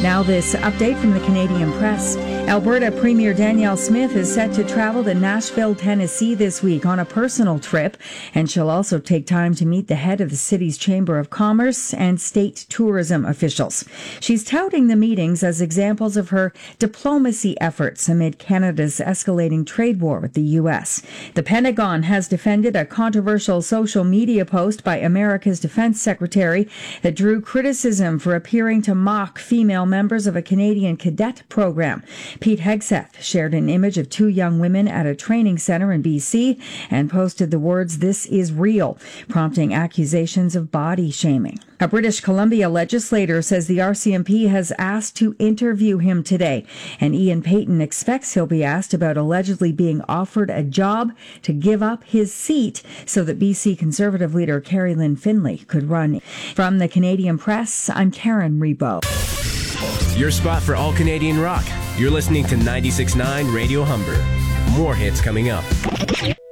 Now this update from the Canadian Press. Alberta Premier Danielle Smith is set to travel to Nashville, Tennessee this week on a personal trip, and she'll also take time to meet the head of the city's Chamber of Commerce and state tourism officials. She's touting the meetings as examples of her diplomacy efforts amid Canada's escalating trade war with the U.S. The Pentagon has defended a controversial social media post by America's Defense Secretary that drew criticism for appearing to mock female members of a Canadian cadet program. Pete Hegseth shared an image of two young women at a training center in BC and posted the words, "This is real," prompting accusations of body shaming. A British Columbia legislator says the RCMP has asked to interview him today, and Ian Payton expects he'll be asked about allegedly being offered a job to give up his seat so that BC Conservative leader Carrie Lynn Finlay could run. From the Canadian Press, I'm Karen Rebo. Your spot for all Canadian rock. You're listening to 96.9 Radio Humber. More hits coming up.